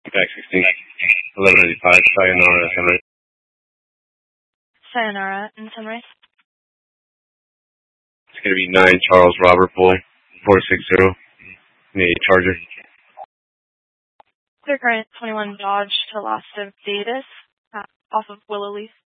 Back 16. 1195, Sayonara, Sunrise. Sayonara and Sunrise. It's going to be 9 Charles Robert Boy, 460. Need a Charger. Clear current 21 Dodge to Las Vegas, off of Willow Leaf.